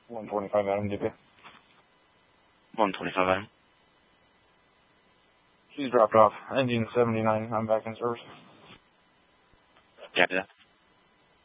125 Adam, DP. 125 Adam. She's dropped off. Engine 79. I'm back in service. Copy that.